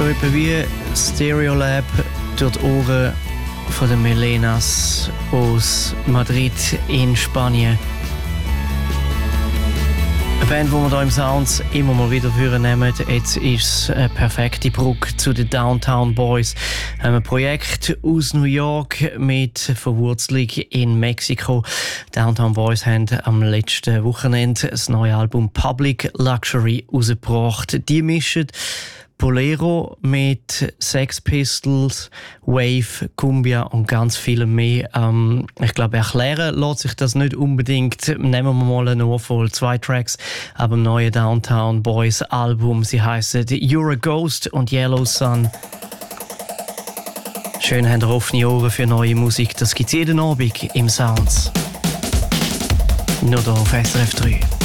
So etwa wie Stereolab durch die Ohren von den Melenas aus Madrid in Spanien. Eine Band, die wir hier im Sounds immer mal wieder vornehmen. Jetzt ist es eine perfekte Brücke zu den Downtown Boys. Ein Projekt aus New York mit Verwurzelung in Mexiko. Downtown Boys haben am letzten Wochenende das neue Album Public Luxury rausgebracht. Die mischen Bolero mit Sex Pistols, Wave, Cumbia und ganz viel mehr. Ich glaube, erklären lässt sich das nicht unbedingt. Nehmen wir mal eine Ohrvoll. 2 Tracks ab dem neuen Downtown Boys Album. Sie heissen You're a Ghost und Yellow Sun. Schön habt ihr offene Ohren für neue Musik. Das gibt's jeden Abend im Sounds. Nur hier auf SRF 3.